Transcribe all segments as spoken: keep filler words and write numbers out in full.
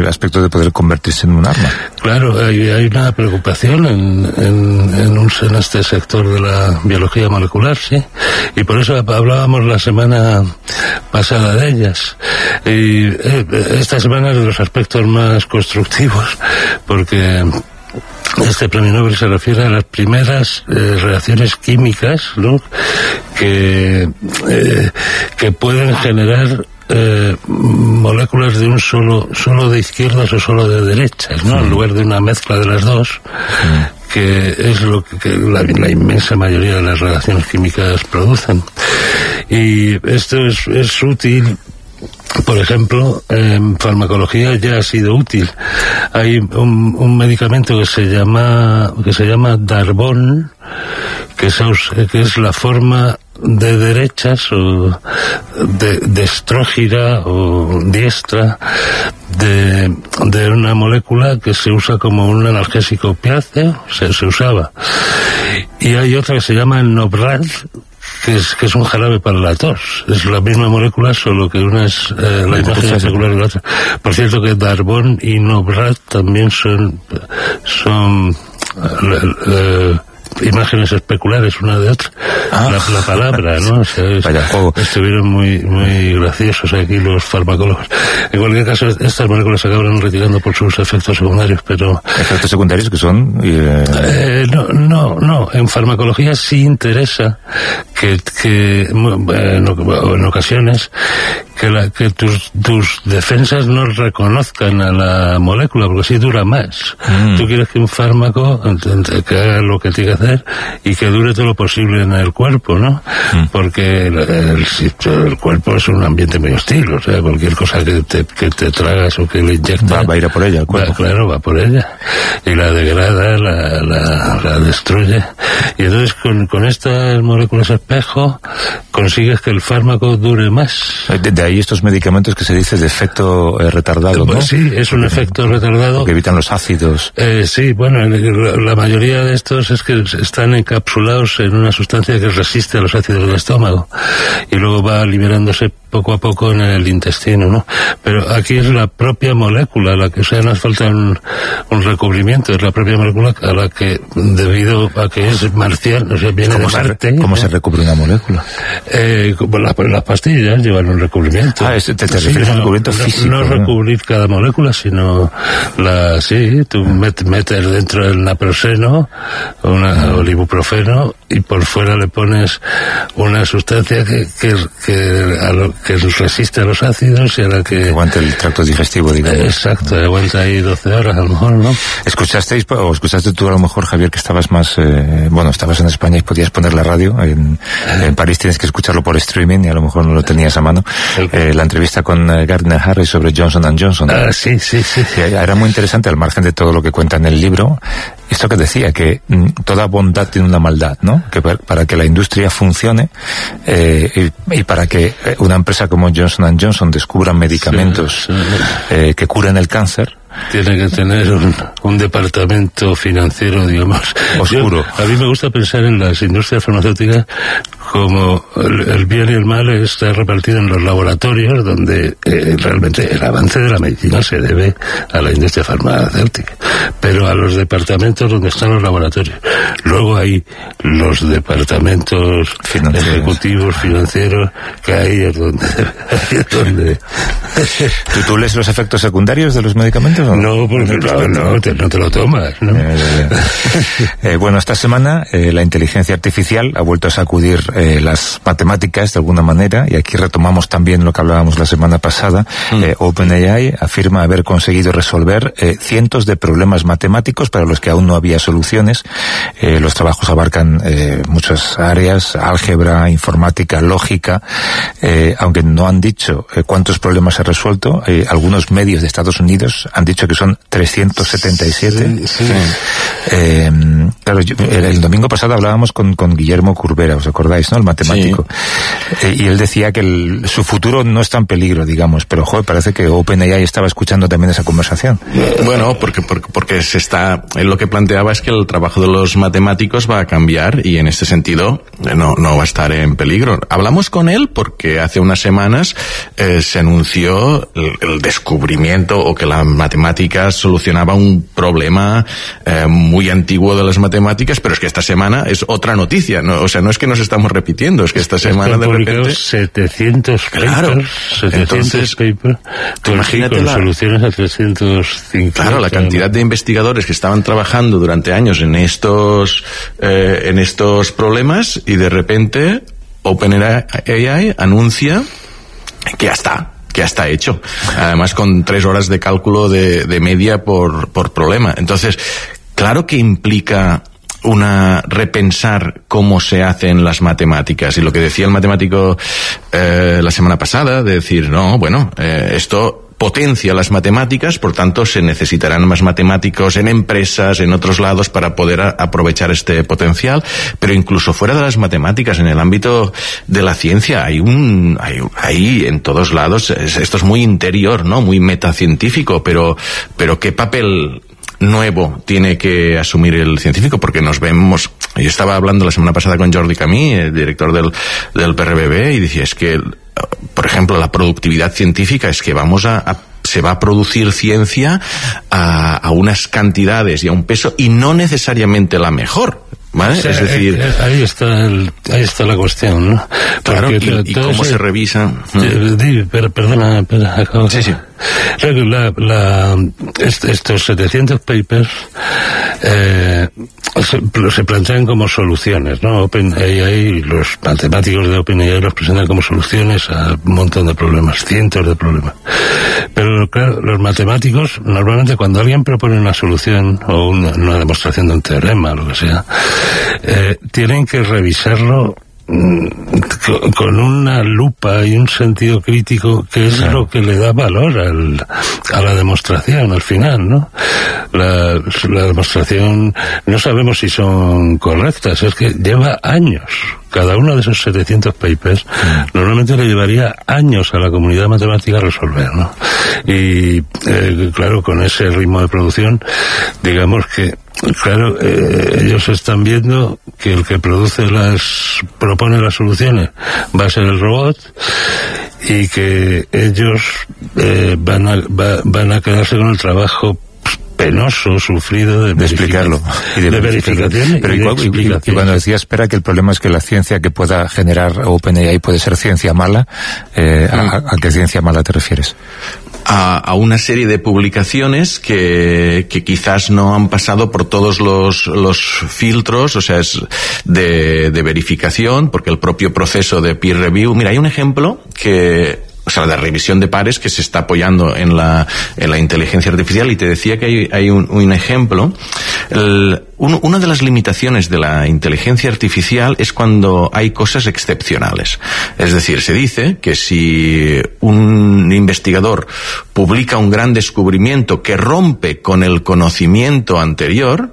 el aspecto de poder convertirse en un arma. Claro, hay, hay una preocupación en, en, en, un, en este sector de la biología molecular, sí, y por eso hablábamos la semana pasada de ellas. Y eh, esta semana es de los aspectos más constructivos, porque este premio Nobel se refiere a las primeras eh, reacciones químicas, ¿no?, que eh, que pueden generar eh, moléculas de un solo solo de izquierdas o solo de derechas, ¿no?, en lugar de una mezcla de las dos, que es lo que, que la, la inmensa mayoría de las reacciones químicas producen. Y esto es, es útil. Por ejemplo, en farmacología ya ha sido útil. Hay un, un medicamento que se llama que se llama Darbón, que es, que es la forma de derechas o de, de estrógira o diestra de, de una molécula que se usa como un analgésico opiáceo, se, se usaba. Y hay otra que se llama Nobrad, que es, que es un jarabe para la tos. Es la misma molécula, solo que una es eh, la imagen especular de la otra. Por cierto que Darbón y Nobrad también son son eh, eh, imágenes especulares una de otra. Ah. La, la palabra, ¿no? O sea, es, Vaya juego. Estuvieron muy muy graciosos aquí los farmacólogos. En cualquier caso, estas moléculas se acaban retirando por sus efectos secundarios, pero... ¿Efectos secundarios que son? Eh... Eh, no, no, no. En farmacología sí interesa que, que en, en ocasiones que, la, que tus, tus defensas no reconozcan a la molécula, porque así dura más. Mm. Tú quieres que un fármaco que haga lo que tiene que hacer y que dure todo lo posible en el cuerpo, ¿no? Mm. Porque el, el, el cuerpo es un ambiente muy hostil, o sea, cualquier cosa que te, que te tragas o que le inyectas... Va, va a ir a por ella, el cuerpo. Va, claro, va por ella. Y la degrada, la, la, la destruye. Y entonces con, con estas moléculas espejo consigues que el fármaco dure más. De, de ahí estos medicamentos que se dice de efecto eh, retardado, pues ¿no? Sí, es un efecto retardado. Que evitan los ácidos. Eh, sí, bueno, la, la mayoría de estos es que están encapsulados en una sustancia que resiste a los ácidos del estómago y luego va liberándose poco a poco en el intestino, ¿no? Pero aquí es la propia molécula la que, o sea, no hace falta un, un recubrimiento, es la propia molécula a la que, debido a que es marciano, o sea, viene de Marte. Se, ¿Cómo ¿no? se recubre una molécula? Eh, las, las pastillas llevan un recubrimiento. Ah, te, te refieres sí, al recubrimiento no, físico. No, no recubrir cada molécula, sino la, sí, tú met, metes dentro el naproxeno una, o el ibuprofeno y por fuera le pones una sustancia que, que, que, a lo, que resiste a los ácidos y a la que... que aguante el tracto digestivo, digamos. Exacto, aguanta ahí doce horas a lo mejor, ¿no? ¿Escuchasteis, o escuchaste tú a lo mejor, Javier, que estabas más, eh, bueno, estabas en España y podías poner la radio, en, en París tienes que escucharlo por streaming y a lo mejor no lo tenías a mano, eh, la entrevista con eh, Gardner Harris sobre Johnson and Johnson. Ah, sí, sí, sí. sí. Era muy interesante, al margen de todo lo que cuenta en el libro, esto que decía, que mm, toda bondad tiene una maldad, ¿no? Que para, para que la industria funcione eh, y, y para que una empresa como Johnson and Johnson descubra medicamentos sí, sí. Eh, que curen el cáncer, tiene que tener un, un departamento financiero, digamos, oscuro. Yo, a mí me gusta pensar en las industrias farmacéuticas como el, el bien y el mal está repartido en los laboratorios, donde eh, realmente el avance de la medicina se debe a la industria farmacéutica, pero a los departamentos donde están los laboratorios. Luego hay los departamentos financieros. ejecutivos, financieros, que ahí es donde... Ahí es donde... ¿Tú, ¿Tú lees los efectos secundarios de los medicamentos? No, no porque no, no, te, no te lo tomas, ¿no? Eh, eh, eh, bueno, esta semana eh, la inteligencia artificial ha vuelto a sacudir eh, las matemáticas de alguna manera, y aquí retomamos también lo que hablábamos la semana pasada. Mm. Eh, OpenAI afirma haber conseguido resolver eh, cientos de problemas matemáticos para los que aún no había soluciones. Eh, los trabajos abarcan eh, muchas áreas, álgebra, informática, lógica, eh, aunque no han dicho eh, cuántos problemas ha resuelto. Eh, algunos medios de Estados Unidos han dicho que son trescientos setenta y siete. Sí, sí. Eh, claro, yo, el, el domingo pasado hablábamos con, con Guillermo Curbera, ¿os acordáis, no? El matemático. Sí. Eh, y él decía que el, su futuro no está en peligro, digamos, pero joder, parece que OpenAI estaba escuchando también esa conversación. Bueno, porque, porque, porque se está, él lo que planteaba es que el trabajo de los matemáticos va a cambiar, y en este sentido, no, no va a estar en peligro. Hablamos con él porque hace unas semanas eh, se anunció el, el descubrimiento o que la matemática solucionaba un problema eh, muy antiguo de las matemáticas, pero es que esta semana es otra noticia, ¿no? O sea, no es que nos estamos repitiendo, es que esta semana de repente... setecientos claro, papers, setecientos entonces, papers, imagínate con la, soluciones a trescientos cincuenta. Claro, la cantidad de investigadores que estaban trabajando durante años en estos, eh, en estos problemas, y de repente OpenAI anuncia que ya está, que ya está hecho. Además con tres horas de cálculo de, de media por, por problema. Entonces, claro que implica una repensar cómo se hacen las matemáticas. Y lo que decía el matemático eh, la semana pasada, de decir, no, bueno, eh, esto potencia las matemáticas, por tanto se necesitarán más matemáticos en empresas, en otros lados, para poder a, aprovechar este potencial. Pero incluso fuera de las matemáticas, en el ámbito de la ciencia, hay un, hay, hay en todos lados, es, esto es muy interior, ¿no? Muy metacientífico, pero, pero ¿qué papel nuevo tiene que asumir el científico? Porque nos vemos, yo estaba hablando la semana pasada con Jordi Camí, el director del, del P R B B, y decía, es que, por ejemplo, la productividad científica es que vamos a, a se va a producir ciencia a, a unas cantidades y a un peso, y no necesariamente la mejor, ¿vale? O sea, es decir, eh, ahí está el, ahí está la cuestión, ¿no? Claro, y, y cómo ese, se revisa. Eh, di, pero, perdona, perdona, acabo. Sí, sí. La, la, est, estos setecientos papers eh, se, se plantean como soluciones, ¿no? OpenAI, los matemáticos de OpenAI los presentan como soluciones a un montón de problemas, cientos de problemas. Pero claro, los matemáticos, normalmente cuando alguien propone una solución o una, una demostración de un teorema, lo que sea, eh, tienen que revisarlo con una lupa y un sentido crítico, que es lo que le da valor al, a la demostración al final, ¿no? La, la demostración, no sabemos si son correctas, es que lleva años. Cada uno de esos setecientos papers normalmente le llevaría años a la comunidad matemática resolver, ¿no? Y eh, claro, con ese ritmo de producción, digamos que claro, eh, ellos están viendo que el que produce las, propone las soluciones va a ser el robot, y que ellos eh, van a va, van a quedarse con el trabajo penoso, sufrido de, de explicarlo y de, de verificación. Pero y, igual, de y, y cuando decía espera, que el problema es que la ciencia que pueda generar OpenAI puede ser ciencia mala, eh, mm. a, ¿a qué ciencia mala te refieres? A, a una serie de publicaciones que, que quizás no han pasado por todos los, los filtros, o sea, es de, de verificación, porque el propio proceso de peer review, mira, hay un ejemplo que, o sea, de revisión de pares que se está apoyando en la, en la inteligencia artificial, y te decía que hay, hay un, un ejemplo. El, un, una de las limitaciones de la inteligencia artificial es cuando hay cosas excepcionales. Es decir, se dice que si un investigador publica un gran descubrimiento que rompe con el conocimiento anterior,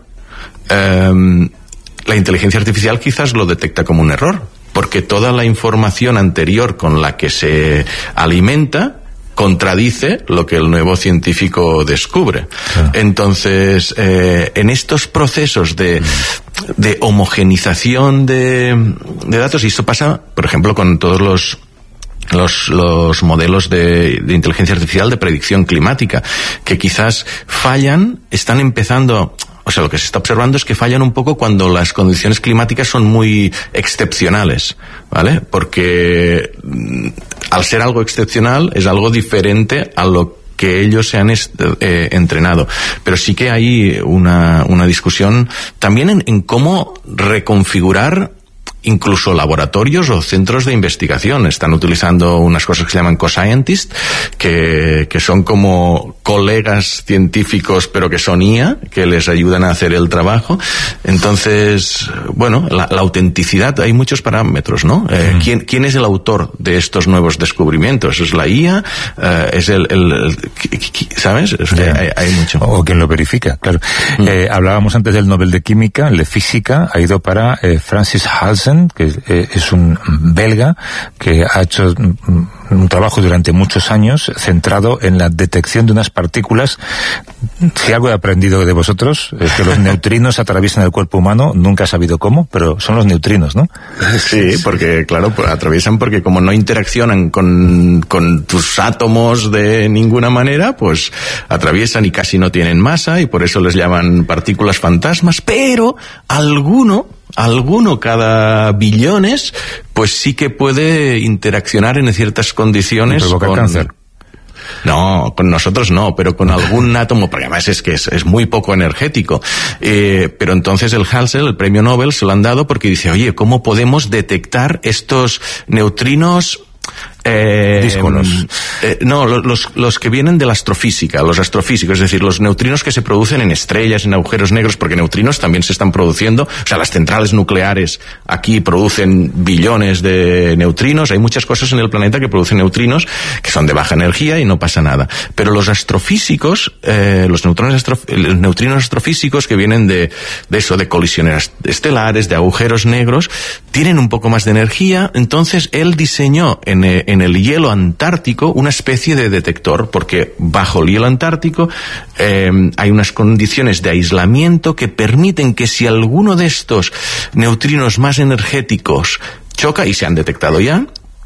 eh, la inteligencia artificial quizás lo detecta como un error, porque toda la información anterior con la que se alimenta contradice lo que el nuevo científico descubre. Ah. Entonces, eh, en estos procesos de, de homogenización de, de datos, y esto pasa, por ejemplo, con todos los los los modelos de, de inteligencia artificial de predicción climática, que quizás fallan, están empezando... O sea, lo que se está observando es que fallan un poco cuando las condiciones climáticas son muy excepcionales, ¿vale? Porque al ser algo excepcional es algo diferente a lo que ellos se han eh, entrenado. Pero sí que hay una, una discusión también en, en cómo reconfigurar incluso laboratorios o centros de investigación. Están utilizando unas cosas que se llaman co-scientists, que, que son como colegas científicos, pero que son I A, que les ayudan a hacer el trabajo. Entonces, bueno, la, la autenticidad, hay muchos parámetros, ¿no? Eh, mm. ¿quién, ¿Quién es el autor de estos nuevos descubrimientos? ¿Es la I A? Eh, ¿Es el, el, el ¿sabes? Es que hay, hay mucho. O quien lo verifica, claro. Mm. Eh, hablábamos antes del Nobel de Química, el de Física ha ido para eh, Francis Halsen, que eh, es un belga que ha hecho un trabajo durante muchos años centrado en la detección de unas partículas. Si algo he aprendido de vosotros, es que los neutrinos atraviesan el cuerpo humano, nunca he sabido cómo, pero son los neutrinos, ¿no? Sí, porque, claro, pues atraviesan porque como no interaccionan con, con tus átomos de ninguna manera, pues atraviesan y casi no tienen masa, y por eso les llaman partículas fantasmas, pero alguno... alguno cada billones, pues sí que puede interaccionar en ciertas condiciones. ¿Y provoca con... cáncer? No, con nosotros no, pero con algún átomo, porque además es que es, es muy poco energético. Eh, pero entonces el Halsey, el premio Nobel, se lo han dado porque dice, oye, ¿cómo podemos detectar estos neutrinos? Eh, Díscolos. Eh, no, los, los que vienen de la astrofísica, los astrofísicos, es decir, los neutrinos que se producen en estrellas, en agujeros negros, porque neutrinos también se están produciendo, o sea, las centrales nucleares aquí producen billones de neutrinos, hay muchas cosas en el planeta que producen neutrinos, que son de baja energía y no pasa nada. Pero los astrofísicos, eh, los, neutrones astrof los neutrinos astrofísicos que vienen de, de eso, de colisiones estelares, de agujeros negros, tienen un poco más de energía, entonces él diseñó en, en el hielo antártico una especie de detector, porque bajo el hielo antártico eh, hay unas condiciones de aislamiento que permiten que si alguno de estos neutrinos más energéticos choca, y se han detectado ya,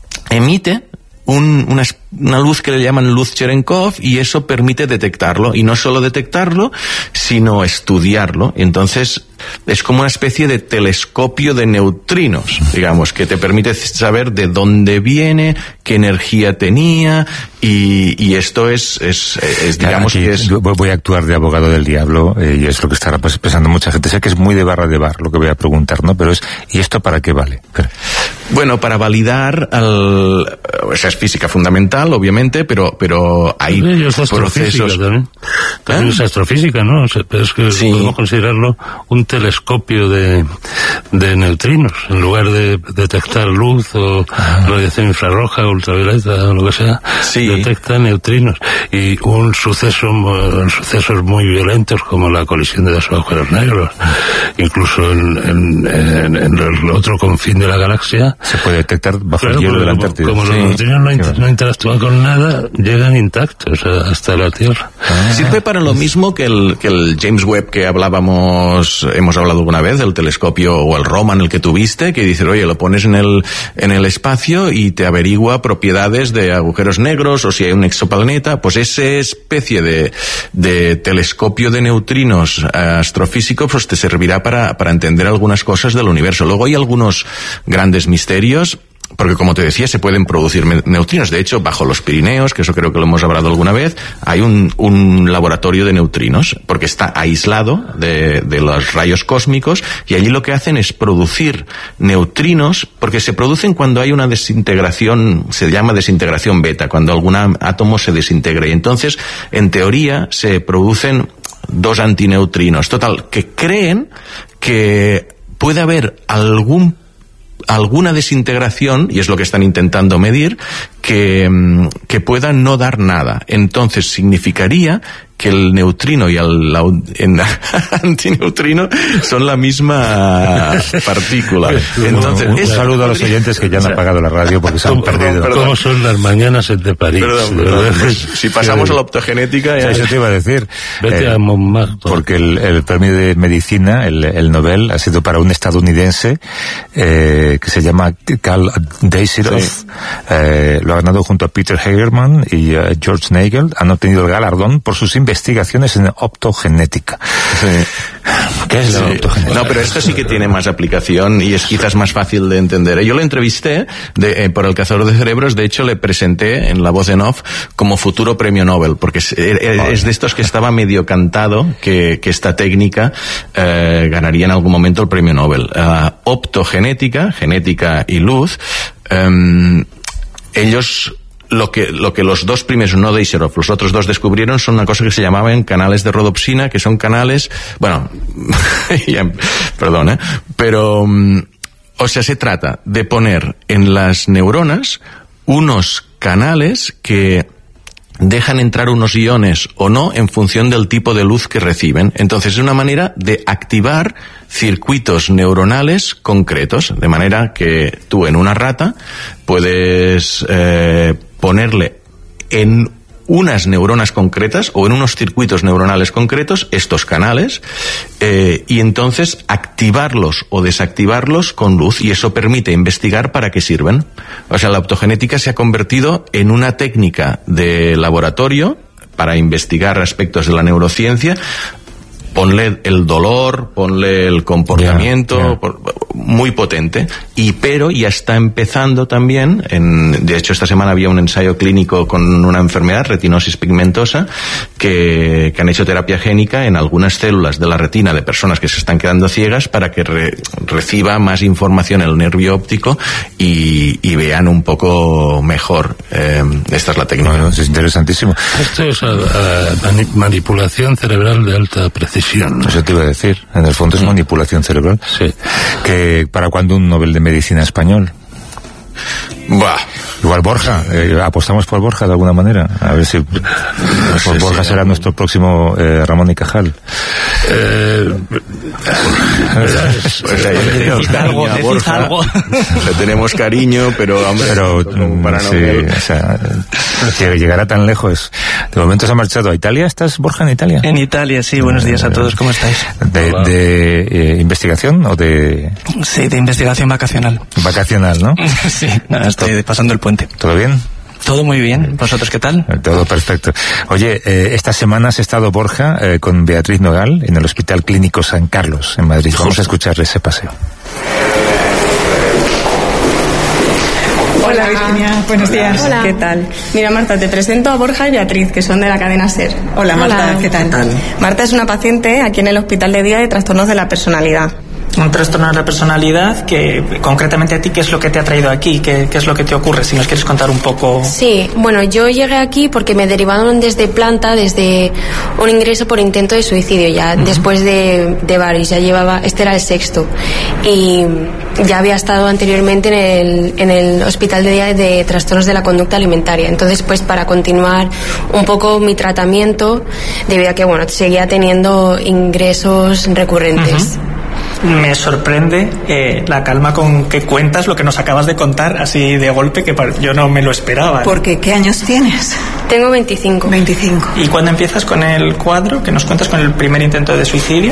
emite un, una, una luz que le llaman luz Cherenkov, y eso permite detectarlo, y no solo detectarlo, sino estudiarlo. Entonces es como una especie de telescopio de neutrinos, digamos, que te permite saber de dónde viene, qué energía tenía, y, y esto es, es, es digamos Aquí que es... voy a actuar de abogado del diablo, eh, y es lo que estará pensando mucha gente. Sé que es muy de barra de bar lo que voy a preguntar, ¿no? Pero es, ¿y esto para qué vale? Pero... Bueno, para validar, al, esa es física fundamental, obviamente, pero, pero hay sí, es procesos... También, también ¿Eh? Es astrofísica, ¿no? O sea, es que sí. Podemos considerarlo un telescopio de, de neutrinos, en lugar de detectar luz o ah. radiación infrarroja, ultravioleta o lo que sea, sí. detecta neutrinos. Y un suceso, sucesos muy violentos como la colisión de dos agujeros negros, incluso en, en, en, en el otro confín de la galaxia, se puede detectar bajo claro, el hielo de la Antártida. Como sí. los neutrinos no, inter, no interactúan con nada, llegan intactos hasta la Tierra. Ah. Sirve para lo mismo que el, que el James Webb que hablábamos, hemos hablado alguna vez, el telescopio o el Roman, el que tuviste, que dice, oye, lo pones en el, en el espacio y te averigua propiedades de agujeros negros o si hay un exoplaneta. Pues esa especie de, de telescopio de neutrinos astrofísicos pues te servirá para, para entender algunas cosas del universo. Luego hay algunos grandes misterios, porque como te decía, se pueden producir neutrinos. De hecho, bajo los Pirineos, que eso creo que lo hemos hablado alguna vez, hay un, un laboratorio de neutrinos, porque está aislado de, de los rayos cósmicos, y allí lo que hacen es producir neutrinos, porque se producen cuando hay una desintegración, se llama desintegración beta, cuando algún átomo se desintegra. Y entonces, en teoría, se producen dos antineutrinos. Total, que creen que puede haber algún alguna desintegración, y es lo que están intentando medir, que, que pueda no dar nada. Entonces significaría que el neutrino y el, el antineutrino son la misma partícula. Entonces, un, un es, saludo a los oyentes que ya han o sea, apagado la radio porque se han perdido. Perdón. ¿Cómo son las mañanas de París? Perdón, perdón, pues, si pasamos a la optogenética... Ya... Eso te iba a decir. Vete eh, a Montmartre. Porque el, el premio de medicina, el, el Nobel, ha sido para un estadounidense eh, que se llama Carl Deisseroth. Sí. Eh, lo ha ganado junto a Peter Hagerman y uh, George Nagel. Han obtenido el galardón por sus investigaciones en optogenética. Sí. ¿Qué es la sí. optogenética? No, pero esto sí que tiene más aplicación y es quizás más fácil de entender. Yo lo entrevisté de, eh, por El Cazador de Cerebros. De hecho, le presenté en la voz en off como futuro premio Nobel, porque es, es de estos que estaba medio cantado que, que esta técnica eh, ganaría en algún momento el premio Nobel. Uh, optogenética, genética y luz, um, ellos... Lo que, lo que los dos primeros, no Deisseroth, los otros dos descubrieron son una cosa que se llamaban canales de rodopsina, que son canales, bueno, ya, perdón, ¿eh? pero, o sea, se trata de poner en las neuronas unos canales que dejan entrar unos iones o no en función del tipo de luz que reciben. Entonces es una manera de activar circuitos neuronales concretos, de manera que tú en una rata puedes eh, ponerle en unas neuronas concretas o en unos circuitos neuronales concretos estos canales eh, y entonces activarlos o desactivarlos con luz, y eso permite investigar para qué sirven. O sea, la optogenética se ha convertido en una técnica de laboratorio para investigar aspectos de la neurociencia. Ponle el dolor, ponle el comportamiento, yeah, yeah. Por, muy potente. Y pero ya está empezando también, en, de hecho esta semana había un ensayo clínico con una enfermedad, retinosis pigmentosa, que, que han hecho terapia génica en algunas células de la retina de personas que se están quedando ciegas para que re, reciba más información el nervio óptico y, y vean un poco mejor. Eh, esta es la técnica. Bueno, es interesantísimo. Esto es a, a mani- manipulación cerebral de alta precisión. Eso te iba a decir, en el fondo es manipulación cerebral. Sí. Que ¿para cuándo un Nobel de Medicina español? Buah. Igual Borja, eh, apostamos por Borja de alguna manera, a ver si no sé, por Borja si será algo... nuestro próximo eh, Ramón y Cajal. Eh, pues, pues ahí le tenemos cariño a Borja, le tenemos cariño, pero hombre, pero para sí, no o sea, que llegará tan lejos. De momento se ha marchado a Italia. ¿Estás, Borja, en Italia? En Italia, sí. Buenos días a todos. ¿Cómo estáis? ¿De, de eh, investigación o de...? Sí, de investigación vacacional. Vacacional, ¿no? Sí, nada, estoy pasando el puente. ¿Todo bien? Todo muy bien. ¿Vosotros qué tal? Todo perfecto. Oye, eh, esta semana has estado, Borja, eh, con Beatriz Nogal en el Hospital Clínico San Carlos, en Madrid. Vamos Justo. a escuchar ese paseo. Hola, Virginia. Buenos días. Hola. ¿Qué tal? Mira, Marta, te presento a Borja y Beatriz, que son de la cadena SER. Hola, Marta. Hola. ¿Qué tal? ¿Qué tal? Marta es una paciente aquí en el Hospital de Día de Trastornos de la Personalidad. Un trastorno de la personalidad que, concretamente a ti, ¿qué es lo que te ha traído aquí? ¿Qué, qué es lo que te ocurre? Si nos quieres contar un poco. Sí, bueno, yo llegué aquí porque me derivaron desde planta, desde un ingreso por intento de suicidio, ya uh-huh. después de, de varios, ya llevaba, este era el sexto, y ya había estado anteriormente en el, en el Hospital de Día de Trastornos de la Conducta Alimentaria. Entonces, pues para continuar un poco mi tratamiento, debido a que, bueno, seguía teniendo ingresos recurrentes. Uh-huh. Me sorprende eh, la calma con que cuentas lo que nos acabas de contar así de golpe, que yo no me lo esperaba. Porque, ¿qué años tienes? Tengo veinticinco. veinticinco. ¿Y cuándo empiezas con el cuadro? ¿Que nos cuentas con el primer intento de suicidio?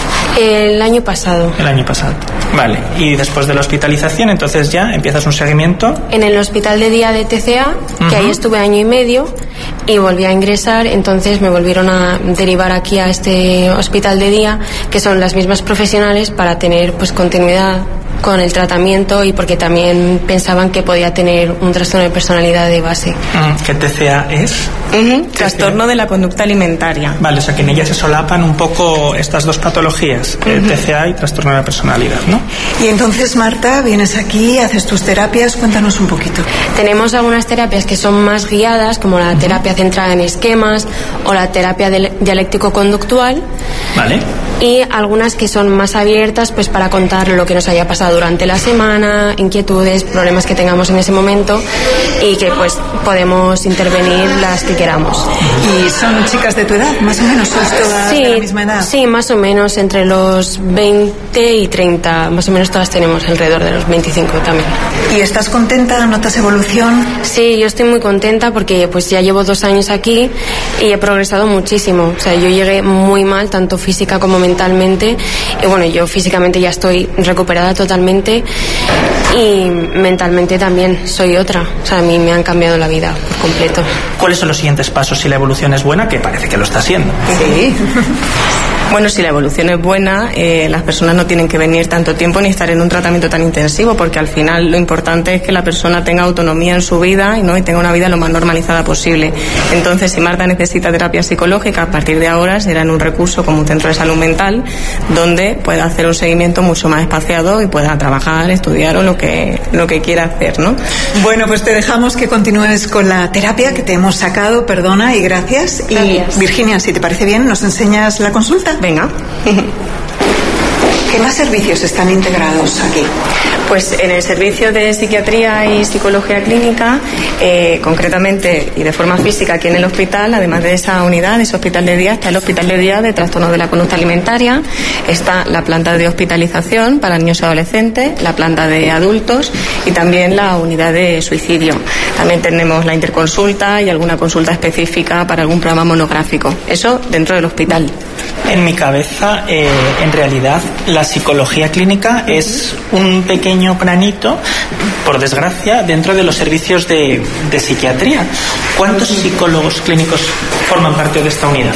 El año pasado. El año pasado. Vale. Y después de la hospitalización, entonces ya empiezas un seguimiento. En el Hospital de Día de T C A, que uh-huh. ahí estuve año y medio y volví a ingresar, entonces me volvieron a derivar aquí a este Hospital de Día, que son las mismas profesionales, para tener pues continuidad con el tratamiento y porque también pensaban que podía tener un trastorno de personalidad de base. ¿Qué T C A es? Uh-huh. Trastorno de la conducta alimentaria. Vale, o sea que en ella se solapan un poco estas dos patologías, uh-huh. T C A y trastorno de la personalidad, ¿no? Y entonces, Marta, vienes aquí, haces tus terapias, cuéntanos un poquito. Tenemos algunas terapias que son más guiadas, como la uh-huh. terapia centrada en esquemas o la terapia dialéctico-conductual. Vale. Y algunas que son más abiertas, pues para contar lo que nos haya pasado durante la semana, inquietudes, problemas que tengamos en ese momento y que pues podemos intervenir las que queramos. ¿Y son chicas de tu edad, más o menos? ¿Sois todas sí, de la misma edad? Sí, más o menos entre los veinte y treinta, más o menos todas tenemos alrededor de los veinticinco también. ¿Y estás contenta? ¿Notas evolución? Sí, yo estoy muy contenta porque pues ya llevo dos años aquí y he progresado muchísimo. O sea, yo llegué muy mal, tanto física como mentalmente, y bueno, yo físicamente ya estoy recuperada totalmente y mentalmente también soy otra. O sea, a mí me han cambiado la vida por completo. ¿Cuáles son los siguientes pasos si la evolución es buena? Que parece que lo está siendo. Sí. Bueno, si la evolución es buena, eh, las personas no tienen que venir tanto tiempo ni estar en un tratamiento tan intensivo, porque al final lo importante es que la persona tenga autonomía en su vida, ¿no? Y tenga una vida lo más normalizada posible. Entonces, si Marta necesita terapia psicológica, a partir de ahora será en un recurso como un centro de salud mental, donde pueda hacer un seguimiento mucho más espaciado y pueda trabajar, estudiar o lo que, lo que quiera hacer, ¿no? Bueno, pues te dejamos que continúes con la terapia que te hemos sacado, perdona y gracias. Gracias. Y Virginia, si te parece bien, ¿nos enseñas la consulta? Venga. ¿Qué más servicios están integrados aquí? Pues en el servicio de psiquiatría y psicología clínica, eh, concretamente y de forma física aquí en el hospital, además de esa unidad, de ese hospital de día, está el hospital de día de trastornos de la conducta alimentaria, está la planta de hospitalización para niños y adolescentes, la planta de adultos y también la unidad de suicidio. También tenemos la interconsulta y alguna consulta específica para algún programa monográfico. Eso dentro del hospital. En mi cabeza, eh, en realidad, la psicología clínica es un pequeño granito, por desgracia, dentro de los servicios de, de psiquiatría. ¿Cuántos psicólogos clínicos forman parte de esta unidad?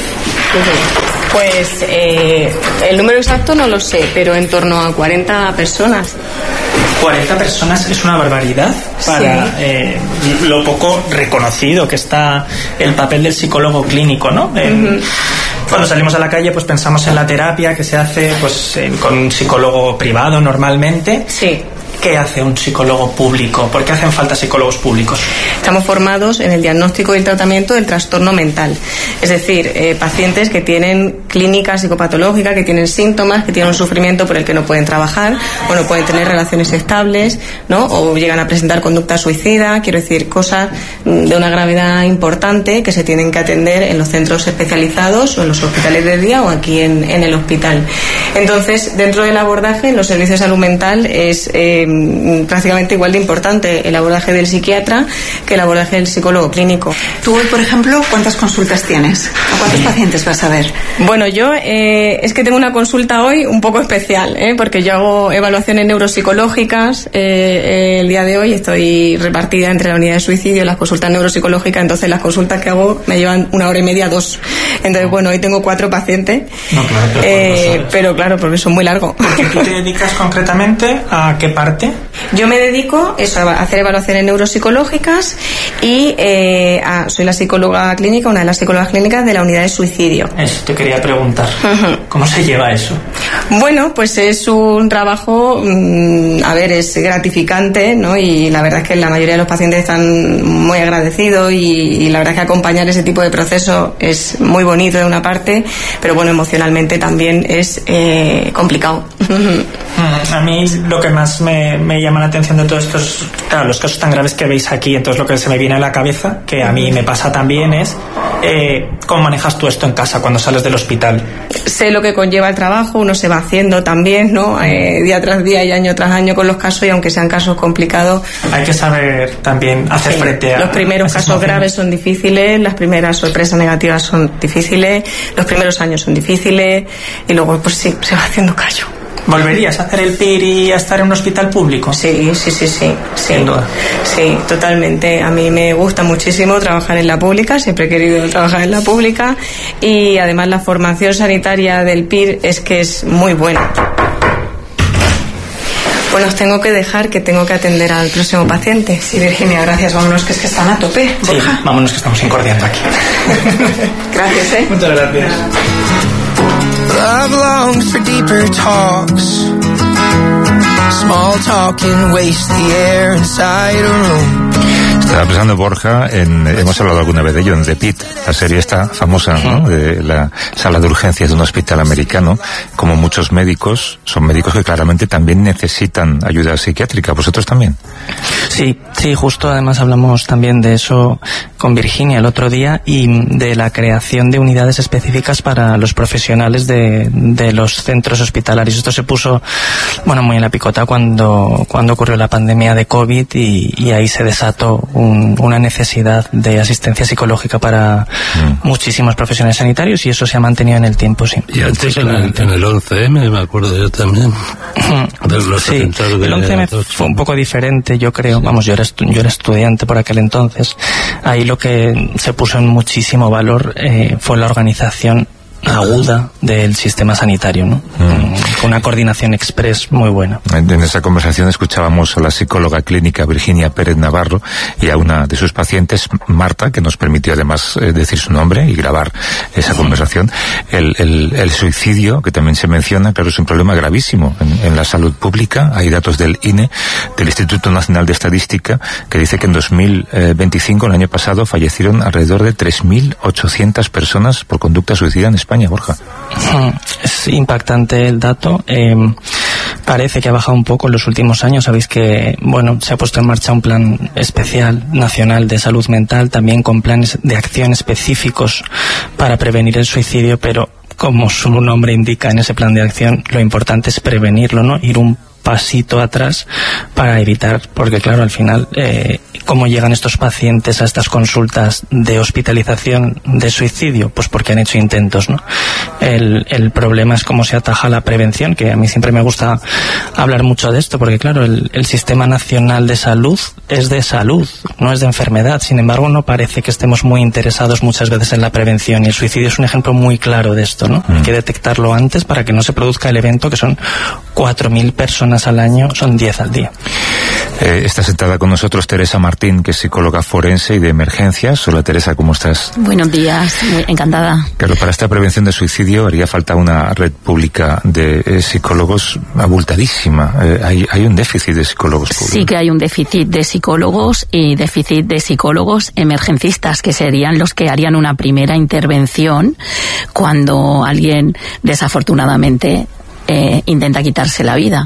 Pues eh, el número exacto no lo sé, pero en torno a cuarenta personas. cuarenta personas es una barbaridad para sí. eh, lo poco reconocido que está el papel del psicólogo clínico, ¿no? En, uh-huh. Cuando salimos a la calle, pues pensamos en la terapia que se hace pues en, con un psicólogo privado normalmente. Sí. ¿Qué hace un psicólogo público? ¿Por qué hacen falta psicólogos públicos? Estamos formados en el diagnóstico y el tratamiento del trastorno mental. Es decir, eh, pacientes que tienen clínica psicopatológica, que tienen síntomas, que tienen un sufrimiento por el que no pueden trabajar o no pueden tener relaciones estables, ¿no? O llegan a presentar conducta suicida. Quiero decir, cosas de una gravedad importante que se tienen que atender en los centros especializados o en los hospitales de día o aquí en, en el hospital. Entonces, dentro del abordaje, en los servicios de salud mental es eh, prácticamente igual de importante el abordaje del psiquiatra que el abordaje del psicólogo clínico. Tú hoy, por ejemplo, ¿cuántas consultas tienes? ¿A cuántos pacientes vas a ver? Bueno, yo eh, es que tengo una consulta hoy un poco especial, ¿eh? Porque yo hago evaluaciones neuropsicológicas eh, el día de hoy, estoy repartida entre la unidad de suicidio y las consultas neuropsicológicas, entonces las consultas que hago me llevan una hora y media, dos. Entonces, bueno, hoy tengo cuatro pacientes, no, claro, pero, eh, pero claro, porque son muy largos. ¿Porque tú te dedicas concretamente a qué parte? Yo me dedico eso, a hacer evaluaciones neuropsicológicas y eh, a, soy la psicóloga clínica, una de las psicólogas clínicas de la unidad de suicidio. Eso te quería preguntar. Uh-huh. ¿Cómo se lleva eso? Bueno, pues es un trabajo, mmm, a ver, es gratificante, ¿no? Y la verdad es que la mayoría de los pacientes están muy agradecidos y, y la verdad es que acompañar ese tipo de proceso es muy bonito de una parte, pero bueno, emocionalmente también es eh, complicado. A mí lo que más me, me llama la atención de todo esto es, claro, los casos tan graves que veis aquí, entonces lo que se me viene a la cabeza, que a mí me pasa también, es eh, ¿cómo manejas tú esto en casa cuando sales del hospital? Sé lo que conlleva el trabajo, uno se va haciendo también, ¿no? Eh, día tras día y año tras año con los casos, y aunque sean casos complicados, hay que saber también hacer sí, frente a... Los primeros casos graves son difíciles, las primeras sorpresas negativas son difíciles, los primeros años son difíciles y luego pues sí, se va haciendo callo. ¿Volverías a hacer el P I R y a estar en un hospital público? Sí, sí, sí, sí. sí. Sin duda. Sí, totalmente. A mí me gusta muchísimo trabajar en la pública, siempre he querido trabajar en la pública y además la formación sanitaria del P I R es que es muy buena. Bueno, os tengo que dejar, que tengo que atender al próximo paciente. Sí, Virginia, gracias. Vámonos, que es que están a tope. Sí, Borja. Vámonos, que estamos incordiando aquí. Gracias, ¿eh? Muchas gracias. Love longs for deeper talks. Small talking wastes the air inside a room. Estaba pensando, Borja, en, hemos hablado alguna vez de ello, en The Pit, la serie esta famosa, ¿no? De la sala de urgencias de un hospital americano. Como muchos médicos, son médicos que claramente también necesitan ayuda psiquiátrica. ¿Vosotros también? Sí, sí, justo además hablamos también de eso con Virginia el otro día y de la creación de unidades específicas para los profesionales de, de los centros hospitalarios. Esto se puso, bueno, muy en la picota cuando, cuando ocurrió la pandemia de COVID y, y ahí se desató un, una necesidad de asistencia psicológica para mm. muchísimos profesionales sanitarios y eso se ha mantenido en el tiempo, sí. Y antes en el, en el once eme, me acuerdo yo también. De los sí, de el once eme fue un poco diferente, yo creo. Sí. Vamos, yo era, yo era estudiante por aquel entonces. Ahí lo que se puso en muchísimo valor eh, fue la organización aguda del sistema sanitario, ¿no? Mm. Con una coordinación express muy buena. En esa conversación escuchábamos a la psicóloga clínica Virginia Pérez Navarro y a una de sus pacientes, Marta, que nos permitió además eh, decir su nombre y grabar esa conversación. El, el, el suicidio, que también se menciona, claro, es un problema gravísimo en, en la salud pública. Hay datos del I N E, del Instituto Nacional de Estadística, que dice que en dos mil veinticinco, el año pasado, fallecieron alrededor de tres mil ochocientas personas por conducta suicida en España. Borja. Es impactante el dato. Eh, Parece que ha bajado un poco en los últimos años. Sabéis que, bueno, se ha puesto en marcha un plan especial nacional de salud mental, también con planes de acción específicos para prevenir el suicidio, pero como su nombre indica, en ese plan de acción lo importante es prevenirlo, ¿no? Ir un pasito atrás para evitar, porque claro, al final, eh, ¿cómo llegan estos pacientes a estas consultas de hospitalización de suicidio? Pues porque han hecho intentos, ¿no? El, el problema es cómo se ataja la prevención, que a mí siempre me gusta hablar mucho de esto, porque claro, el, el Sistema Nacional de Salud es de salud, no es de enfermedad. Sin embargo, no parece que estemos muy interesados muchas veces en la prevención, y el suicidio es un ejemplo muy claro de esto, ¿no? Mm. Hay que detectarlo antes para que no se produzca el evento, que son cuatro mil personas al año, son diez al día. Eh, está sentada con nosotros Teresa Martín, que es psicóloga forense y de emergencias. Hola Teresa, ¿cómo estás? Buenos días, muy encantada. Claro, para esta prevención de suicidio haría falta una red pública de eh, psicólogos abultadísima. Eh, hay, hay un déficit de psicólogos públicos. Sí que hay un déficit de psicólogos y déficit de psicólogos emergencistas, que serían los que harían una primera intervención cuando alguien desafortunadamente Eh, intenta quitarse la vida.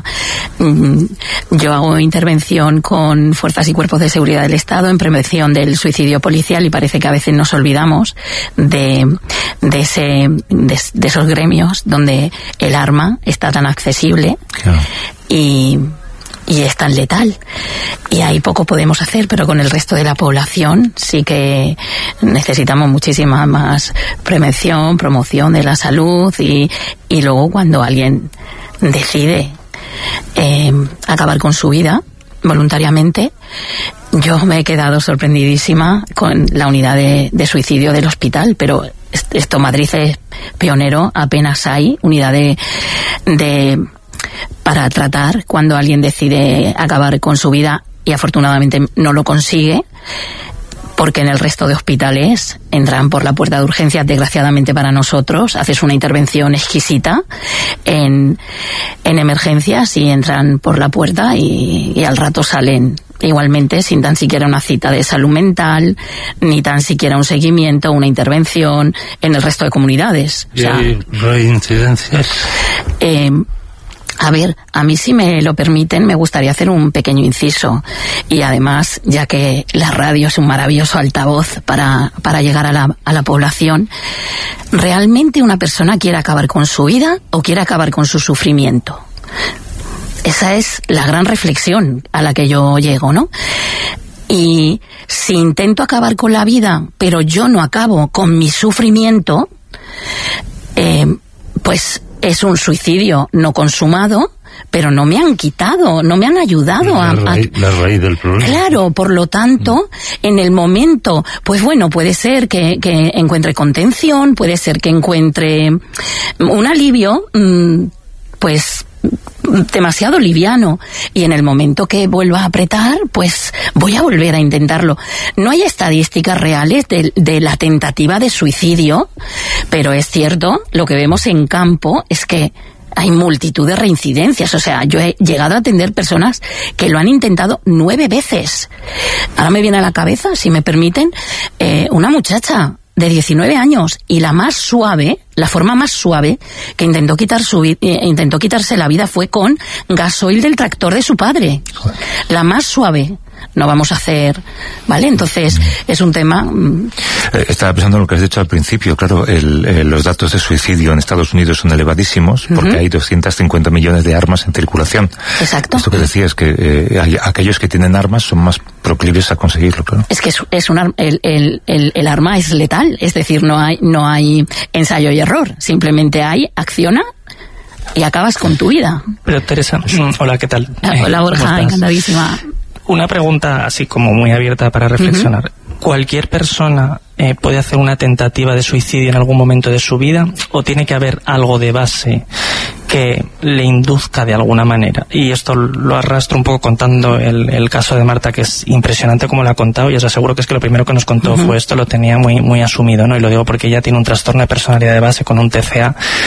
Yo hago intervención con fuerzas y cuerpos de seguridad del Estado en prevención del suicidio policial, y parece que a veces nos olvidamos de, de, ese, de, de esos gremios donde el arma está tan accesible. Claro. y y es tan letal, y ahí poco podemos hacer, pero con el resto de la población sí que necesitamos muchísima más prevención, promoción de la salud, y, y luego cuando alguien decide eh, acabar con su vida voluntariamente, yo me he quedado sorprendidísima con la unidad de, de suicidio del hospital, pero esto Madrid es pionero, apenas hay unidad de, de para tratar cuando alguien decide acabar con su vida, y afortunadamente no lo consigue, porque en el resto de hospitales entran por la puerta de urgencias, desgraciadamente para nosotros, haces una intervención exquisita en, en emergencias y entran por la puerta y, y al rato salen igualmente sin tan siquiera una cita de salud mental, ni tan siquiera un seguimiento, una intervención en el resto de comunidades. ¿Y o sea, hay reincidencias? Eh, A ver, a mí, si me lo permiten, me gustaría hacer un pequeño inciso. Y además, ya que la radio es un maravilloso altavoz para, para llegar a la, a la población, ¿realmente una persona quiere acabar con su vida o quiere acabar con su sufrimiento? Esa es la gran reflexión a la que yo llego, ¿no? Y si intento acabar con la vida, pero yo no acabo con mi sufrimiento, eh, pues es un suicidio no consumado, pero no me han quitado, no me han ayudado la a, raíz, a... La raíz del problema. Claro, por lo tanto, en el momento, pues bueno, puede ser que, que encuentre contención, puede ser que encuentre un alivio, pues demasiado liviano, y en el momento que vuelva a apretar, pues voy a volver a intentarlo. No hay estadísticas reales de, de la tentativa de suicidio, pero es cierto, lo que vemos en campo es que hay multitud de reincidencias. O sea, yo he llegado a atender personas que lo han intentado nueve veces. Ahora me viene a la cabeza, si me permiten, eh, una muchacha de diecinueve años, y la más suave, la forma más suave que intentó quitar su eh, intentó quitarse la vida fue con gasoil del tractor de su padre. Joder. La más suave. No vamos a hacer, ¿vale? Entonces, es un tema... Eh, estaba pensando en lo que has dicho al principio. Claro, el, eh, los datos de suicidio en Estados Unidos son elevadísimos, porque uh-huh. hay doscientos cincuenta millones de armas en circulación. Exacto. Esto que decías, que eh, hay, aquellos que tienen armas son más proclives a conseguirlo, claro. Es que es, es un, el, el, el, el arma es letal, es decir, no hay, no hay ensayo y error, simplemente hay, acciona y acabas con tu vida. Pero Teresa, hola, ¿qué tal? Hola, Borja, encantadísima. Una pregunta así como muy abierta para reflexionar. Uh-huh. ¿Cualquier persona eh, puede hacer una tentativa de suicidio en algún momento de su vida, o tiene que haber algo de base que le induzca de alguna manera? Y esto lo arrastro un poco contando el, el caso de Marta, que es impresionante como lo ha contado, y os aseguro que es que lo primero que nos contó uh-huh. fue esto, lo tenía muy muy asumido, ¿no? Y lo digo porque ella tiene un trastorno de personalidad de base con un T C A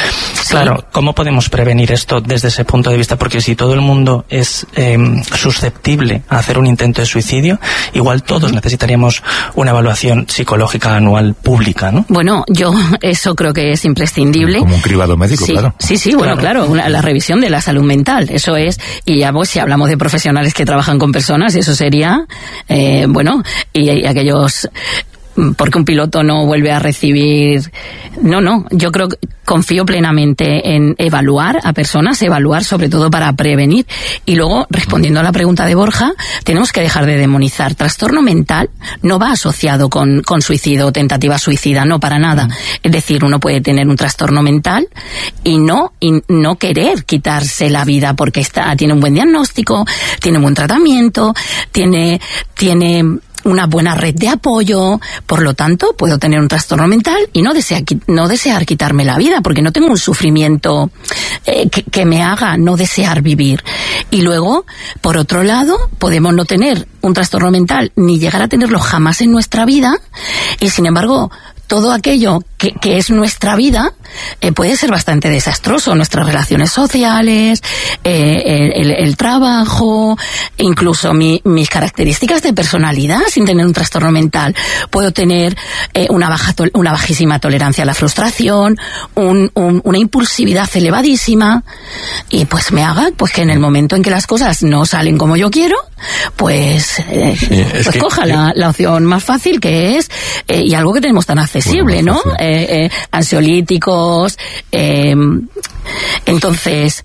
Claro, ¿cómo podemos prevenir esto desde ese punto de vista? Porque si todo el mundo es eh, susceptible a hacer un intento de suicidio, igual todos necesitaríamos una evaluación psicológica anual pública, ¿no? Bueno, yo eso creo que es imprescindible. Como un cribado médico, sí, claro. Sí, sí, bueno, claro, claro una, la revisión de la salud mental, eso es, y ya pues si hablamos de profesionales que trabajan con personas, eso sería, eh, bueno, y, y aquellos... porque un piloto no vuelve a recibir... No, no, yo creo que confío plenamente en evaluar a personas, evaluar sobre todo para prevenir. Y luego, respondiendo a la pregunta de Borja, tenemos que dejar de demonizar. Trastorno mental no va asociado con, con suicidio o tentativa suicida, no, para nada. Es decir, uno puede tener un trastorno mental y no, y no querer quitarse la vida porque está, tiene un buen diagnóstico, tiene un buen tratamiento, tiene... tiene una buena red de apoyo, por lo tanto puedo tener un trastorno mental y no desear, no desear quitarme la vida porque no tengo un sufrimiento eh, que, que me haga no desear vivir. Y luego, por otro lado, podemos no tener un trastorno mental ni llegar a tenerlo jamás en nuestra vida y sin embargo todo aquello que, que es nuestra vida eh, puede ser bastante desastroso. Nuestras relaciones sociales, eh, el, el, el trabajo, incluso mi, mis características de personalidad sin tener un trastorno mental. Puedo tener eh, una, baja to- una bajísima tolerancia a la frustración, un, un, una impulsividad elevadísima y pues me haga pues que en el momento en que las cosas no salen como yo quiero, pues, eh, sí, pues que, coja que... la, la opción más fácil que es, eh, y algo que tenemos tan accesible, bueno, ¿no? Eh, eh, ansiolíticos, eh, entonces...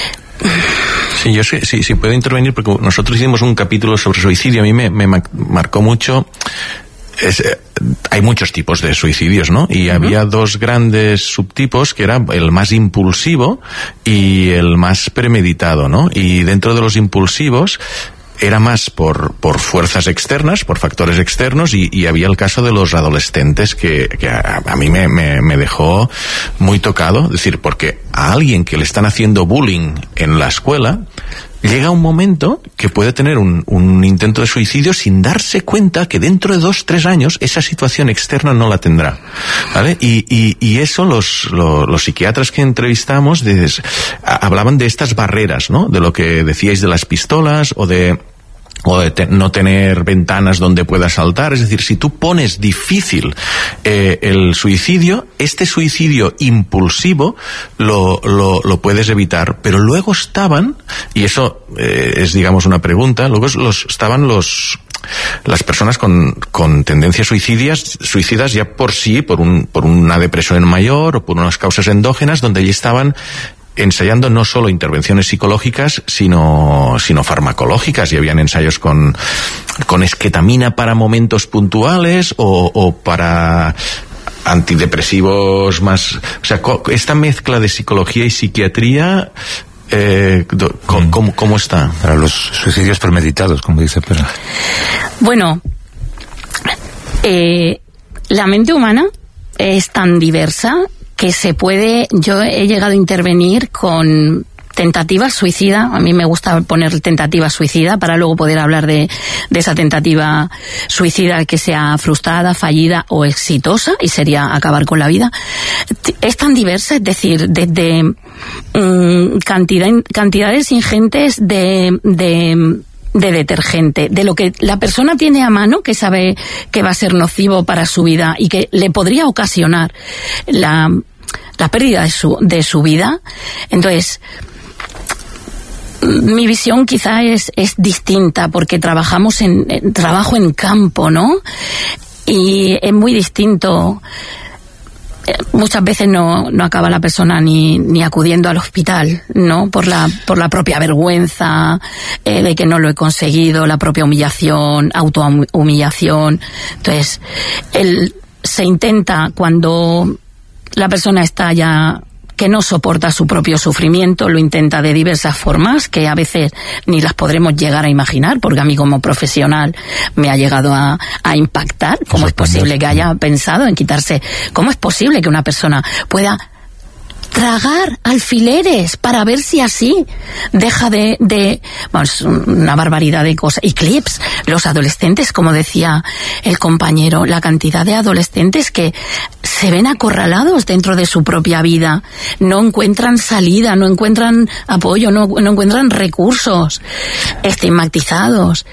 Sí, yo sí, sí, sí puedo intervenir porque nosotros hicimos un capítulo sobre suicidio, a mí me, me marcó mucho. Es, eh, hay muchos tipos de suicidios, ¿no? Y uh-huh. había dos grandes subtipos que eran el más impulsivo y el más premeditado, ¿no? Y dentro de los impulsivos era más por, por fuerzas externas, por factores externos, y, y había el caso de los adolescentes que, que a, a mí me, me, me dejó muy tocado. Es decir, porque a alguien que le están haciendo bullying en la escuela, llega un momento que puede tener un, un intento de suicidio sin darse cuenta que dentro de dos, tres años esa situación externa no la tendrá, ¿vale? Y, y, y eso los, los, los psiquiatras que entrevistamos de, hablaban de estas barreras, ¿no? De lo que decíais de las pistolas o de o de te, no tener ventanas donde pueda saltar. Es decir, si tú pones difícil eh, el suicidio, este suicidio impulsivo lo, lo, lo puedes evitar. Pero luego estaban, y eso eh, es digamos una pregunta, luego los, estaban los las personas con, con tendencias suicidas, suicidas ya por sí, por un, por una depresión mayor o por unas causas endógenas, donde ya estaban ensayando no solo intervenciones psicológicas, sino, sino farmacológicas, y habían ensayos con, con esketamina para momentos puntuales o, o para antidepresivos más, o sea, esta mezcla de psicología y psiquiatría, eh, ¿cómo, cómo, ¿cómo está? Para los suicidios premeditados, como dice Pedro. Bueno, eh, la mente humana es tan diversa que se puede, yo he llegado a intervenir con tentativa suicida, a mí me gusta poner tentativa suicida para luego poder hablar de, de esa tentativa suicida que sea frustrada, fallida o exitosa, y sería acabar con la vida. Es tan diversa, es decir, desde um, cantidad, cantidades ingentes de, de de detergente, de lo que la persona tiene a mano, que sabe que va a ser nocivo para su vida y que le podría ocasionar la, la pérdida de su, de su vida. Entonces, mi visión quizá es, es distinta porque trabajamos en, en trabajo en campo, ¿no? Y es muy distinto. Muchas veces no, no acaba la persona ni, ni acudiendo al hospital, ¿no? Por la, por la propia vergüenza eh, de que no lo he conseguido, la propia humillación, autohumillación. Entonces, él se intenta cuando la persona está ya que no soporta su propio sufrimiento, lo intenta de diversas formas que a veces ni las podremos llegar a imaginar, porque a mí como profesional me ha llegado a, a impactar. ¿Cómo es posible que haya pensado en quitarse? ¿Cómo es posible que una persona pueda tragar alfileres para ver si así deja de, de bueno, es una barbaridad de cosas. Y clips, los adolescentes, como decía el compañero, la cantidad de adolescentes que se ven acorralados dentro de su propia vida, no encuentran salida, no encuentran apoyo, no, no encuentran recursos, estigmatizados.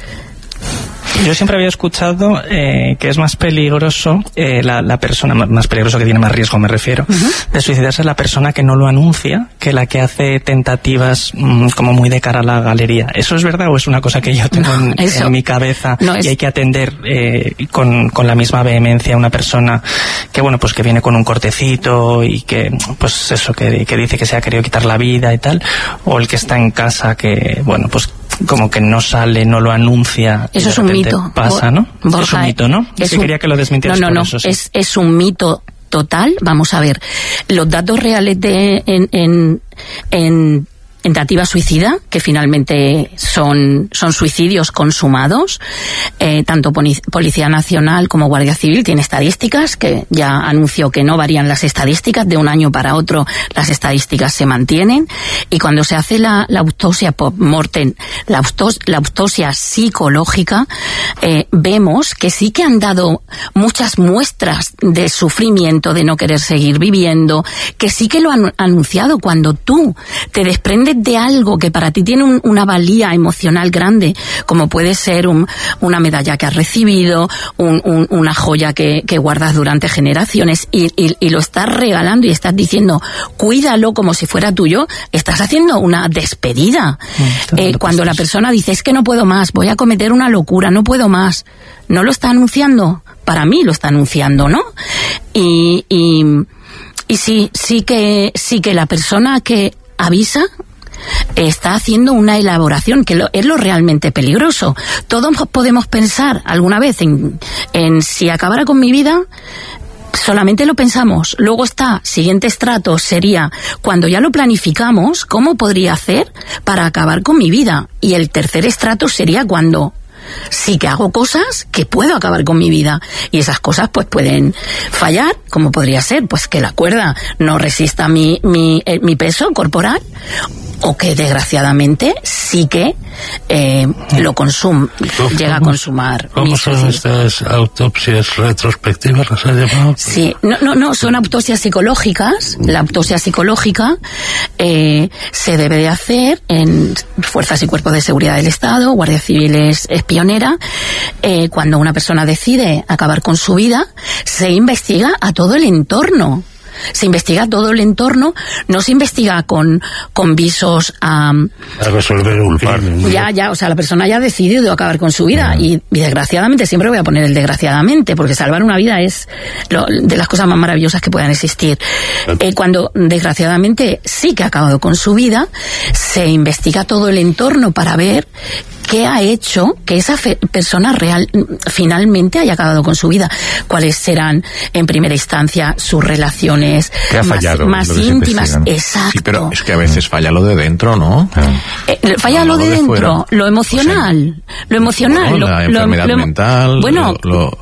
Yo siempre había escuchado eh, que es más peligroso eh, la, la persona, más peligroso, que tiene más riesgo, me refiero, uh-huh. de suicidarse, la persona que no lo anuncia, que la que hace tentativas mmm, como muy de cara a la galería. ¿Eso es verdad o es una cosa que yo tengo no, en, en mi cabeza no es... y hay que atender eh, con, con la misma vehemencia a una persona que, bueno, pues que viene con un cortecito y que, pues eso, que, que dice que se ha querido quitar la vida y tal, o el que está en casa que, bueno, pues como que no sale, no lo anuncia? Eso es un mito. Pasa, ¿no? Borja, es un mito, ¿no? Es que un... quería que lo desmintieras. No, no, no, eso, sí. es, es un mito total. Vamos a ver, los datos reales de en, en, en tentativa suicida, que finalmente son, son suicidios consumados, eh, tanto Policía Nacional como Guardia Civil tiene estadísticas, que ya anunció que no varían las estadísticas, de un año para otro las estadísticas se mantienen, y cuando se hace la, la autopsia post-mortem, la, autos, la autopsia psicológica, eh, vemos que sí que han dado muchas muestras de sufrimiento, de no querer seguir viviendo, que sí que lo han anunciado. Cuando tú te desprendes de algo que para ti tiene un, una valía emocional grande, como puede ser un, una medalla que has recibido, un, un, una joya que, que guardas durante generaciones, y, y, y lo estás regalando y estás diciendo cuídalo como si fuera tuyo, estás haciendo una despedida. Mm, eh, cuando la persona dice es que no puedo más, voy a cometer una locura, no puedo más, ¿no lo está anunciando? Para mí lo está anunciando, ¿no? Y, y, y sí, sí que, sí que la persona que avisa está haciendo una elaboración, que lo, es lo realmente peligroso. Todos podemos pensar alguna vez en, en si acabara con mi vida, solamente lo pensamos. Luego está, siguiente estrato sería, cuando ya lo planificamos, ¿cómo podría hacer para acabar con mi vida? Y el tercer estrato sería cuando sí que hago cosas que puedo acabar con mi vida, y esas cosas pues pueden fallar, como podría ser pues que la cuerda no resista mi, mi, eh, mi peso corporal, o que desgraciadamente sí que eh, lo consum llega a consumar. ¿Cómo son estas autopsias retrospectivas, las has llamado? Sí, no, no, no, son autopsias psicológicas. La autopsia psicológica eh, se debe de hacer en Fuerzas y Cuerpos de Seguridad del Estado. Guardia Civil es, es pionera. Eh, cuando una persona decide acabar con su vida, se investiga a todo el entorno. Se investiga todo el entorno, no se investiga con, con visos a... a resolver un crimen. Ya, ya, o sea, la persona ya ha decidido acabar con su vida, y, y desgraciadamente, siempre voy a poner el desgraciadamente, porque salvar una vida es lo, de las cosas más maravillosas que puedan existir. Eh, cuando desgraciadamente sí que ha acabado con su vida, se investiga todo el entorno para ver qué ha hecho que esa fe- persona real finalmente haya acabado con su vida. Cuáles serán, en primera instancia, sus relaciones ha más, fallado, más íntimas. Exacto. Sí, pero es que a veces falla lo de dentro, ¿no? Eh, falla no, lo de, de dentro, fuera. Lo emocional, o sea, lo emocional, bueno, lo, la enfermedad lo, mental, bueno, lo, lo...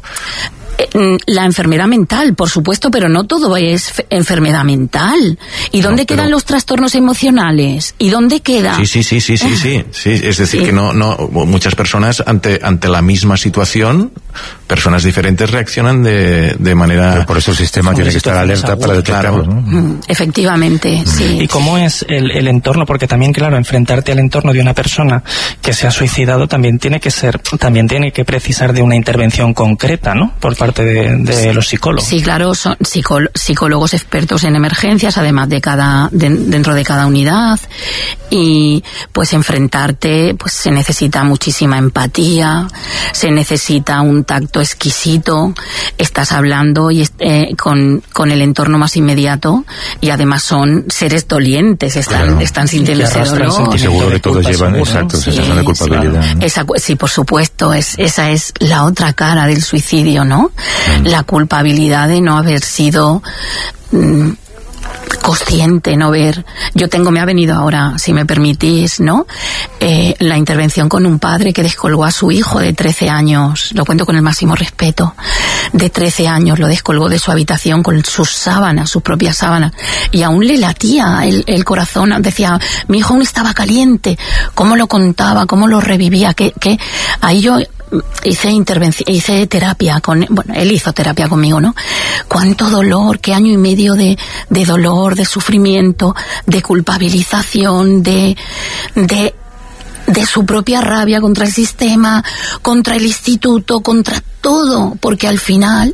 la enfermedad mental, por supuesto, pero no todo es f- enfermedad mental. ¿Y dónde no, pero... quedan los trastornos emocionales? ¿Y dónde queda? Sí, sí, sí, sí, sí, sí, sí. Es decir, sí. que no, no, muchas personas ante, ante la misma situación, personas diferentes reaccionan de, de manera... Pero por eso el sistema tiene que estar alerta para detectarlo, claro. ¿no? Efectivamente, sí. ¿Y cómo es el, el entorno? Porque también, claro, enfrentarte al entorno de una persona que se ha suicidado también tiene que ser, también tiene que precisar de una intervención concreta, ¿no? Por parte de, de los psicólogos. Sí, claro, son psicólogos expertos en emergencias, además de cada, de, dentro de cada unidad, y pues enfrentarte, pues se necesita muchísima empatía, se necesita un tacto exquisito, estás hablando y eh, con, con el entorno más inmediato, y además son seres dolientes, están, claro. están sintiendo ese dolor. Y seguro que todos llevan, seguro, exacto, sí, sensación de culpabilidad. Claro. Esa, sí, por supuesto, es, esa es la otra cara del suicidio, ¿no? Mm. La culpabilidad de no haber sido... Mm, consciente, no ver. Yo tengo, me ha venido ahora, si me permitís, ¿no? Eh, la intervención con un padre que descolgó a su hijo de trece años, lo cuento con el máximo respeto, de trece años, lo descolgó de su habitación con sus sábanas, sus propias sábanas, y aún le latía el, el corazón, decía, mi hijo aún estaba caliente, cómo lo contaba, cómo lo revivía, que, que ahí yo hice intervención, hice terapia con, bueno, él hizo terapia conmigo, ¿no? Cuánto dolor, qué año y medio de, de dolor, de sufrimiento, de culpabilización, de, de, de su propia rabia contra el sistema, contra el instituto, contra todo, porque al final,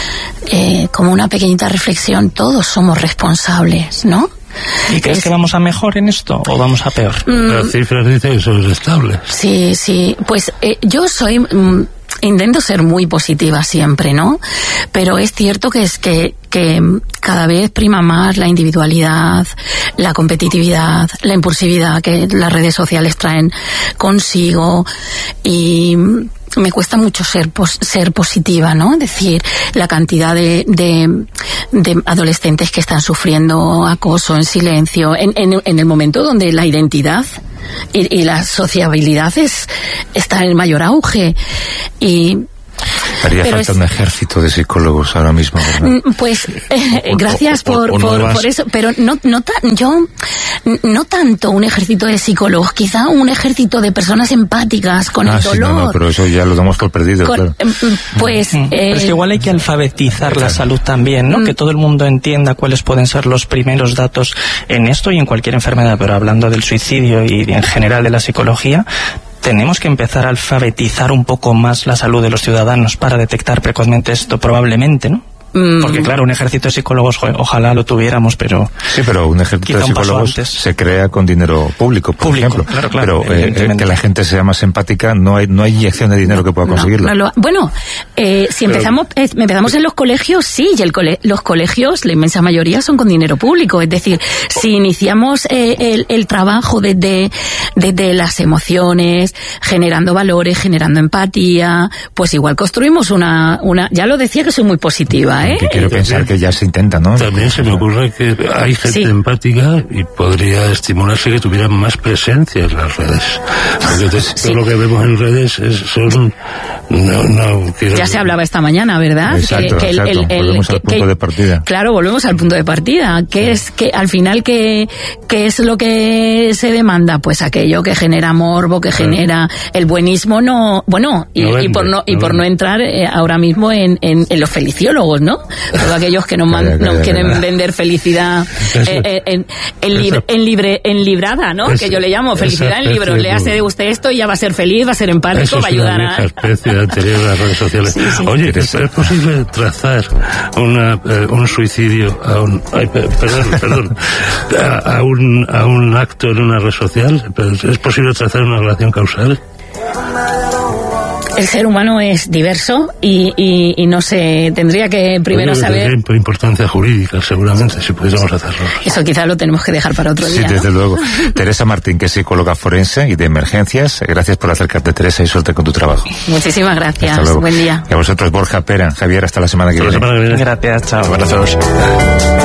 eh, como una pequeñita reflexión, todos somos responsables, ¿no? ¿Y crees es... que vamos a mejor en esto o vamos a peor? Mm, Las cifras dicen que son estables. Sí, sí. Pues eh, yo soy... Mm, intento ser muy positiva siempre, ¿no? Pero es cierto que es que, que cada vez prima más la individualidad, la competitividad, la impulsividad que las redes sociales traen consigo, y me cuesta mucho ser pos, ser positiva, ¿no? Es decir, la cantidad de, de, de adolescentes que están sufriendo acoso en silencio, en, en, en el momento donde la identidad y, y la sociabilidad es, está en mayor auge. Y haría falta es, un ejército de psicólogos ahora mismo, ¿verdad? Pues eh, o, gracias o, o, por, o no por, por eso, pero no, no ta, yo no tanto un ejército de psicólogos, quizá un ejército de personas empáticas con ah, el sí, dolor. No, no, pero eso ya lo damos por perdido. Con, claro. Pues, eh, pero es que igual hay que alfabetizar la salud también, ¿no? Mm. Que todo el mundo entienda cuáles pueden ser los primeros datos en esto y en cualquier enfermedad, pero hablando del suicidio y en general de la psicología, tenemos que empezar a alfabetizar un poco más la salud de los ciudadanos para detectar precozmente esto, probablemente, ¿no? Porque claro, un ejército de psicólogos, ojalá lo tuviéramos, pero... Sí, pero un ejército de psicólogos se crea con dinero público, por público, ejemplo. Claro, claro, pero eh, que la gente sea más empática, no hay no hay inyección de dinero que pueda conseguirlo. No, no lo, bueno, eh, si pero, empezamos eh, empezamos en los colegios, sí, y el cole, los colegios, la inmensa mayoría, son con dinero público. Es decir, si iniciamos eh, el, el trabajo desde, desde las emociones, generando valores, generando empatía, pues igual construimos una... una ya lo decía que soy muy positiva, ¿eh? Que quiero pensar que ya se intenta, ¿no? También se me ocurre que hay gente sí. empática y podría estimularse que tuvieran más presencia en las redes. Porque te, sí. todo lo que vemos en redes es, son... No, no, quiero... Ya se hablaba esta mañana, ¿verdad? Exacto, que, que exacto. El, el, el, volvemos que, al punto que, de partida. Claro, volvemos al punto de partida. ¿Qué sí. es que al final qué, qué es lo que se demanda? Pues aquello que genera morbo, que claro. genera el buenismo, no... Bueno, y, no vende, y por no, no y por no entrar eh, ahora mismo en, en, en los feliciólogos, ¿no? Todo aquellos que nos, man, nos quieren vender felicidad eh, en, en, libre, en, libre, en librada, ¿no? Esa, que yo le llamo felicidad en libros. Léase de usted esto y ya va a ser feliz, va a ser empático, va a ayudar a... Esa especie anterior a las redes sociales. Sí, sí. Oye, ¿es, ¿es posible trazar una, eh, un suicidio a un... Ay, perdón, perdón. A, a, un, a un acto en una red social? ¿Es posible trazar una relación causal? El ser humano es diverso y, y, y no se tendría que primero Oye, saber... Tendría importancia jurídica, seguramente, si pudiéramos hacerlo. Eso quizás lo tenemos que dejar para otro día, Sí, desde ¿no? luego. Teresa Martín, que es psicóloga forense y de emergencias, gracias por acercarte, Teresa, y suerte con tu trabajo. Muchísimas gracias. Buen día. Y a vosotros, Borja Pera, Javier, hasta la semana que hasta viene. La semana que viene. Gracias, chao. Abrazos.